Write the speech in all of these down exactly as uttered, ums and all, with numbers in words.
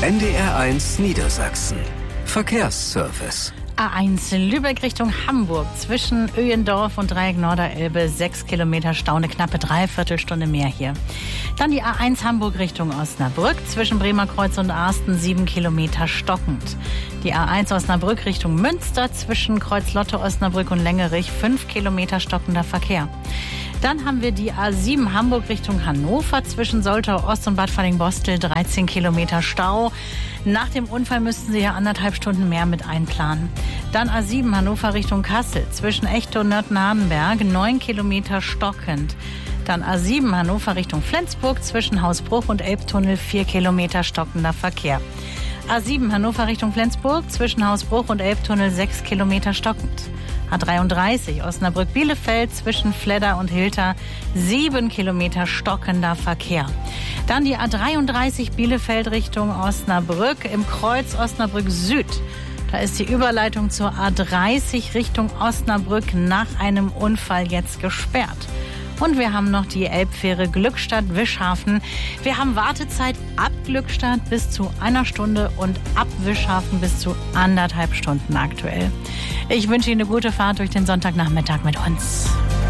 N D R eins Niedersachsen. Verkehrsservice. A eins Lübeck Richtung Hamburg zwischen Öhendorf und Dreieck Norderelbe, sechs Kilometer Stau, eine knappe Dreiviertelstunde mehr hier. Dann die A eins Hamburg Richtung Osnabrück zwischen Bremerkreuz und Arsten, sieben Kilometer stockend. Die A eins Osnabrück Richtung Münster zwischen Kreuzlotte, Osnabrück und Längerich, fünf Kilometer stockender Verkehr. Dann haben wir die A sieben Hamburg Richtung Hannover zwischen Soltau Ost und Bad Falling-Bostel, dreizehn Kilometer Stau. Nach dem Unfall müssten Sie ja anderthalb Stunden mehr mit einplanen. Dann A sieben Hannover Richtung Kassel zwischen Echte und Nörten-Hardenberg, neun Kilometer stockend. Dann A sieben Hannover Richtung Flensburg zwischen Hausbruch und Elbtunnel, vier Kilometer stockender Verkehr. A sieben Hannover Richtung Flensburg zwischen Hausbruch und Elbtunnel, sechs Kilometer stockend. A dreiunddreißig Osnabrück-Bielefeld zwischen Fledder und Hilter, sieben Kilometer stockender Verkehr. Dann die A dreiunddreißig Bielefeld Richtung Osnabrück im Kreuz Osnabrück Süd. Da ist die Überleitung zur A dreißig Richtung Osnabrück nach einem Unfall jetzt gesperrt. Und wir haben noch die Elbfähre Glückstadt-Wischhafen. Wir haben Wartezeit ab Glückstadt bis zu einer Stunde und ab Wischhafen bis zu anderthalb Stunden aktuell. Ich wünsche Ihnen eine gute Fahrt durch den Sonntagnachmittag mit uns.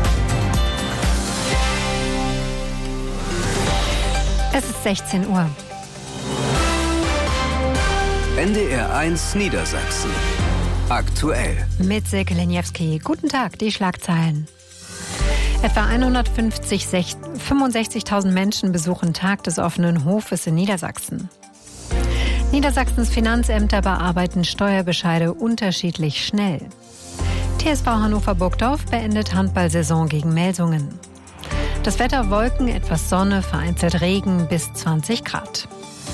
Es ist sechzehn Uhr. N D R eins Niedersachsen. Aktuell. Mit Silke Lenjewski. Guten Tag, die Schlagzeilen. Etwa hundertfünfundsechzigtausend Menschen besuchen Tag des offenen Hofes in Niedersachsen. Niedersachsens Finanzämter bearbeiten Steuerbescheide unterschiedlich schnell. T S V Hannover Burgdorf beendet Handballsaison gegen Melsungen. Das Wetter: Wolken, etwas Sonne, vereinzelt Regen bis zwanzig Grad.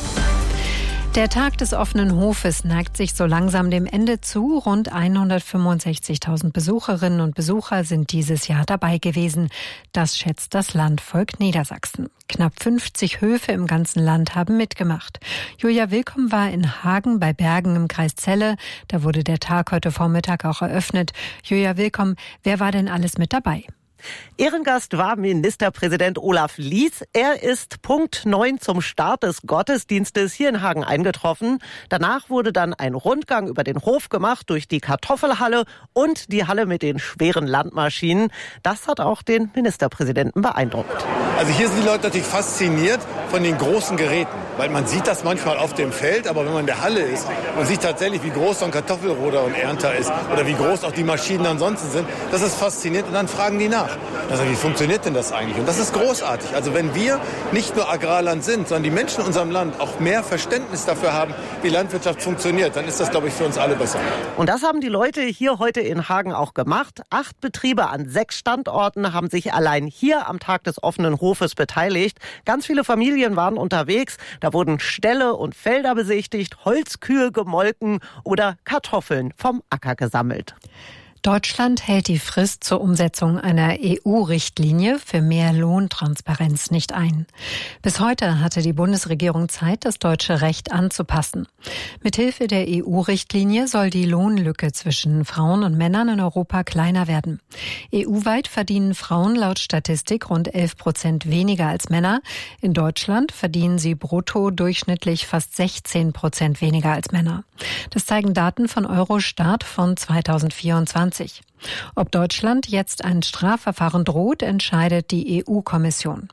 Der Tag des offenen Hofes neigt sich so langsam dem Ende zu. Rund hundertfünfundsechzigtausend Besucherinnen und Besucher sind dieses Jahr dabei gewesen. Das schätzt das Landvolk Niedersachsen. Knapp fünfzig Höfe im ganzen Land haben mitgemacht. Julia Willkomm war in Hagen bei Bergen im Kreis Celle. Da wurde der Tag heute Vormittag auch eröffnet. Julia Willkomm, wer war denn alles mit dabei? Ehrengast war Ministerpräsident Olaf Lies. Er ist Punkt neun zum Start des Gottesdienstes hier in Hagen eingetroffen. Danach wurde dann ein Rundgang über den Hof gemacht durch die Kartoffelhalle und die Halle mit den schweren Landmaschinen. Das hat auch den Ministerpräsidenten beeindruckt. Also hier sind die Leute natürlich fasziniert von den großen Geräten, weil man sieht das manchmal auf dem Feld, aber wenn man in der Halle ist, man sieht tatsächlich, wie groß so ein Kartoffelroder und Ernter ist oder wie groß auch die Maschinen ansonsten sind. Das ist faszinierend und dann fragen die nach. Also wie funktioniert denn das eigentlich? Und das ist großartig. Also wenn wir nicht nur Agrarland sind, sondern die Menschen in unserem Land auch mehr Verständnis dafür haben, wie Landwirtschaft funktioniert, dann ist das, glaube ich, für uns alle besser. Und das haben die Leute hier heute in Hagen auch gemacht. Acht Betriebe an sechs Standorten haben sich allein hier am Tag des offenen Hofes beteiligt. Ganz viele Familien waren unterwegs. Da wurden Ställe und Felder besichtigt, Holzkühe gemolken oder Kartoffeln vom Acker gesammelt. Deutschland hält die Frist zur Umsetzung einer E U-Richtlinie für mehr Lohntransparenz nicht ein. Bis heute hatte die Bundesregierung Zeit, das deutsche Recht anzupassen. Mithilfe der E U-Richtlinie soll die Lohnlücke zwischen Frauen und Männern in Europa kleiner werden. E U-weit verdienen Frauen laut Statistik rund elf Prozent weniger als Männer. In Deutschland verdienen sie brutto durchschnittlich fast sechzehn Prozent weniger als Männer. Das zeigen Daten von Eurostat von zweitausendvierundzwanzig. Ob Deutschland jetzt ein Strafverfahren droht, entscheidet die E U-Kommission.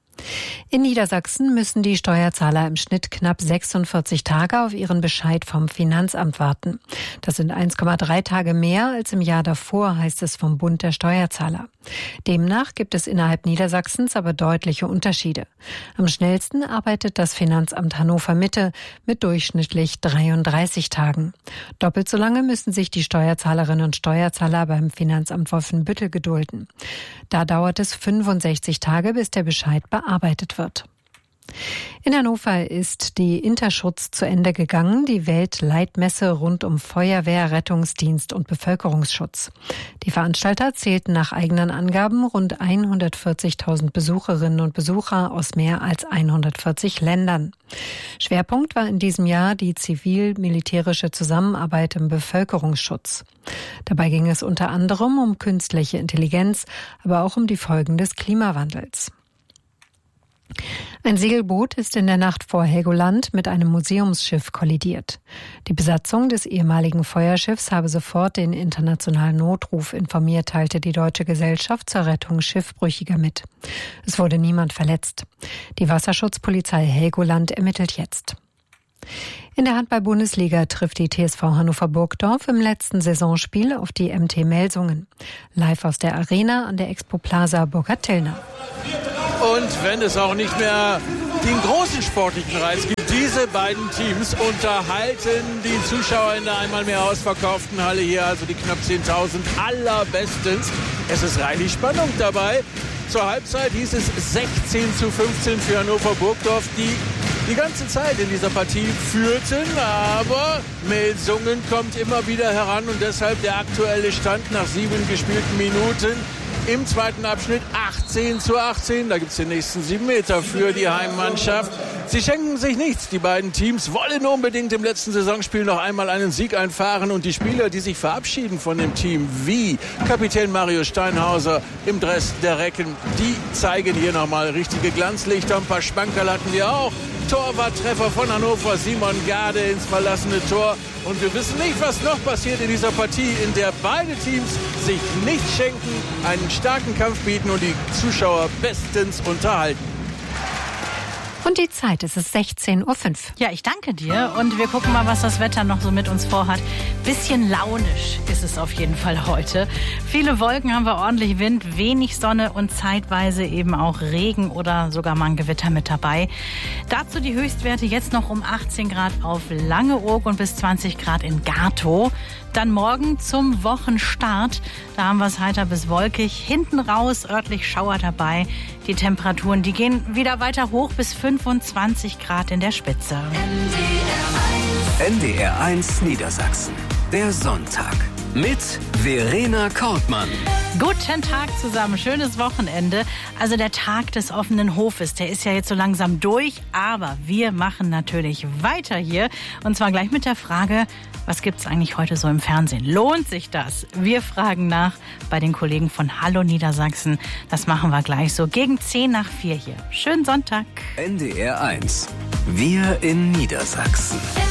In Niedersachsen müssen die Steuerzahler im Schnitt knapp sechsundvierzig Tage auf ihren Bescheid vom Finanzamt warten. Das sind eins Komma drei Tage mehr als im Jahr davor, heißt es vom Bund der Steuerzahler. Demnach gibt es innerhalb Niedersachsens aber deutliche Unterschiede. Am schnellsten arbeitet das Finanzamt Hannover Mitte mit durchschnittlich dreiunddreißig Tagen. Doppelt so lange müssen sich die Steuerzahlerinnen und Steuerzahler beim Finanzamt Wolfenbüttel gedulden. Da dauert es fünfundsechzig Tage, bis der Bescheid bearbeitet wird. In Hannover ist die Interschutz zu Ende gegangen, die Weltleitmesse rund um Feuerwehr, Rettungsdienst und Bevölkerungsschutz. Die Veranstalter zählten nach eigenen Angaben rund hundertvierzigtausend Besucherinnen und Besucher aus mehr als hundertvierzig Ländern. Schwerpunkt war in diesem Jahr die zivil-militärische Zusammenarbeit im Bevölkerungsschutz. Dabei ging es unter anderem um künstliche Intelligenz, aber auch um die Folgen des Klimawandels. Ein Segelboot ist in der Nacht vor Helgoland mit einem Museumsschiff kollidiert. Die Besatzung des ehemaligen Feuerschiffs habe sofort den internationalen Notruf informiert, teilte die Deutsche Gesellschaft zur Rettung Schiffbrüchiger mit. Es wurde niemand verletzt. Die Wasserschutzpolizei Helgoland ermittelt jetzt. In der Handball-Bundesliga trifft die T S V Hannover Burgdorf im letzten Saisonspiel auf die M T Melsungen. Live aus der Arena an der Expo Plaza Burkhard-Tillner. Und wenn es auch nicht mehr den großen sportlichen Reiz gibt, diese beiden Teams unterhalten die Zuschauer in der einmal mehr ausverkauften Halle hier, also die knapp zehntausend, allerbestens. Es ist reichlich Spannung dabei. Zur Halbzeit hieß es sechzehn zu fünfzehn für Hannover Burgdorf, die die ganze Zeit in dieser Partie führten, aber Melsungen kommt immer wieder heran und deshalb der aktuelle Stand nach sieben gespielten Minuten im zweiten Abschnitt achtzehn zu achtzehn. Da gibt es den nächsten sieben Meter für die Heimmannschaft. Sie schenken sich nichts. Die beiden Teams wollen unbedingt im letzten Saisonspiel noch einmal einen Sieg einfahren. Und die Spieler, die sich verabschieden von dem Team, wie Kapitän Mario Steinhauser im Dress der Recken, die zeigen hier nochmal richtige Glanzlichter. Ein paar Spankerl hatten wir auch. Torwarttreffer von Hannover, Simon Garde ins verlassene Tor. Und wir wissen nicht, was noch passiert in dieser Partie, in der beide Teams sich nichts schenken, einen starken Kampf bieten und die Zuschauer bestens unterhalten. Und die Zeit, es ist sechzehn Uhr fünf. Ja, ich danke dir und wir gucken mal, was das Wetter noch so mit uns vorhat. Bisschen launisch ist es auf jeden Fall heute. Viele Wolken, haben wir ordentlich Wind, wenig Sonne und zeitweise eben auch Regen oder sogar mal ein Gewitter mit dabei. Dazu die Höchstwerte jetzt noch um achtzehn Grad auf Langeoog und bis zwanzig Grad in Gatow. Dann morgen zum Wochenstart. Da haben wir es heiter bis wolkig. Hinten raus örtlich Schauer dabei. Die Temperaturen, die gehen wieder weiter hoch bis fünfundzwanzig Grad in der Spitze. N D R eins Niedersachsen. Der Sonntag mit Verena Kortmann. Guten Tag zusammen, schönes Wochenende. Also der Tag des offenen Hofes, der ist ja jetzt so langsam durch, aber wir machen natürlich weiter hier. Und zwar gleich mit der Frage, was gibt's eigentlich heute so im Fernsehen? Lohnt sich das? Wir fragen nach bei den Kollegen von Hallo Niedersachsen. Das machen wir gleich so gegen zehn nach vier hier. Schönen Sonntag. N D R eins. Wir in Niedersachsen.